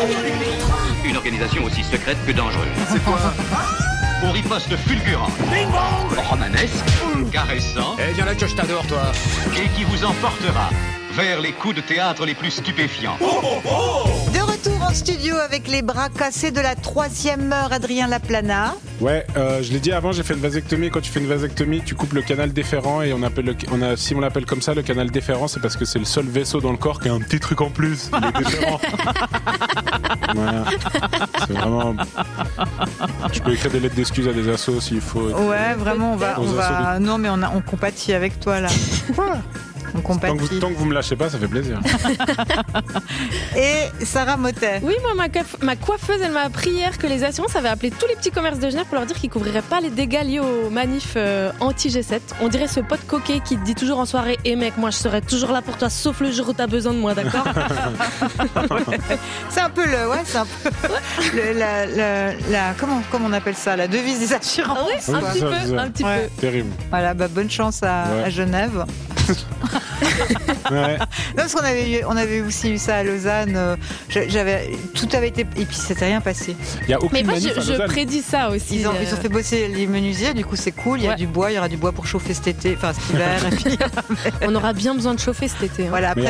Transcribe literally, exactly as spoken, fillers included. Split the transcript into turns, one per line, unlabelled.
Une organisation aussi secrète que dangereuse.
C'est quoi?
Au riposte fulgurant, romanesque, caressant,
Eh, viens là que je t'adore, toi.
et qui vous emportera vers les coups de théâtre les plus stupéfiants.
De retour en studio avec les bras cassés de la troisième heure, Adrien Laplana.
Ouais, euh, je l'ai dit avant, j'ai fait une vasectomie. Quand tu fais une vasectomie, tu coupes le canal déférent et on appelle le, on a, si on l'appelle comme ça, le canal déférent, c'est parce que c'est le seul vaisseau dans le corps qui a un petit truc en plus. Il est déférent. Voilà. C'est vraiment. Je peux écrire des lettres d'excuses à des assos s'il faut.
Ouais, vraiment, on va, on
Aux
va. Non, mais on, a, on compatit avec toi là. On
Tant que, vous,
compatit.
tant que vous me lâchez pas, ça fait plaisir.
Et Sarah Motet.
Oui, moi, ma, coif- ma coiffeuse, elle m'a appris hier que les assurances avaient appelé tous les petits commerces de Genève pour leur dire qu'ils couvriraient pas les dégâts liés aux manifs euh, anti-G sept. On dirait ce pote coquet qui te dit toujours en soirée « Eh mec, moi je serai toujours là pour toi, sauf le jour où t'as besoin de moi, d'accord ?»
C'est un peu le. Ouais, c'est un peu. le, la, la, la, comment, comment on appelle ça? La devise des assurances.
Ah ouais,
Oui,
un
c'est
petit
ça,
peu,
c'est ça.
un petit
Ouais.
Terrible.
Voilà, bah, bonne chance à,
Ouais.
à Genève.
Ouais.
Non, parce qu'on avait, eu- on avait aussi eu ça à Lausanne. euh, je- J'avais, tout avait été. Et puis, c'était rien passé.
Il y a aucune
Mais moi,
manif
je,
à
je
Lausanne.
prédis ça aussi.
Ils ont,
euh,
ils ont fait bosser les menuisiers, du coup, c'est cool. Il y a
Ouais.
du bois, il y aura du bois pour chauffer cet été, enfin cet hiver. Et puis,
On aura bien besoin de chauffer cet été. hein.
voilà, après,